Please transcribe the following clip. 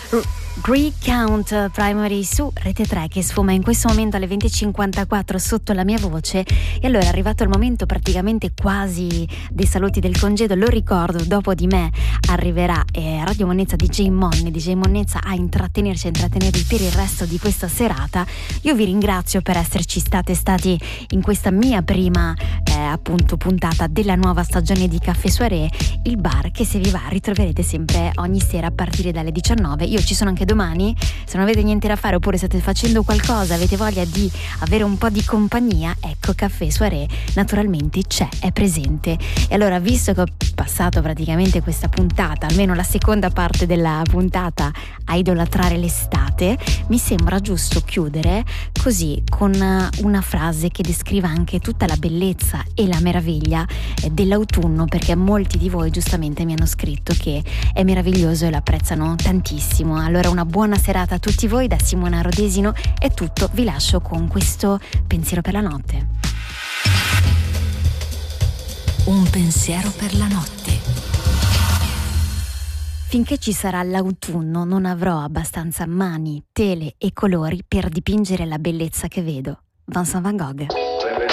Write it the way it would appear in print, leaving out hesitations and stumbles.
Recount Primary su Rete 3 che sfuma in questo momento alle 20:54 sotto la mia voce. E allora è arrivato il momento praticamente quasi dei saluti del congedo. Lo ricordo, dopo di me arriverà Radio Monnezza DJ Monnezza a intrattenerci, a intrattenervi per il resto di questa serata. Io vi ringrazio per esserci stati in questa mia prima appunto puntata della nuova stagione di Caffè Soirée, il bar che, se vi va, ritroverete sempre ogni sera a partire dalle 19. Io ci sono anche domani, se non avete niente da fare oppure state facendo qualcosa, avete voglia di avere un po' di compagnia, ecco Caffè Soirée naturalmente c'è, è presente. E allora, visto che ho passato praticamente questa puntata, almeno la seconda parte della puntata, a idolatrare l'estate, mi sembra giusto chiudere così con una frase che descriva anche tutta la bellezza e la meraviglia dell'autunno, perché molti di voi giustamente mi hanno scritto che è meraviglioso e lo apprezzano tantissimo. Allora, una buona serata a tutti voi da Simona Rodesino. È tutto, vi lascio con questo pensiero per la notte. Un pensiero per la notte. Finché ci sarà l'autunno non avrò abbastanza mani, tele e colori per dipingere la bellezza che vedo. Vincent van Gogh.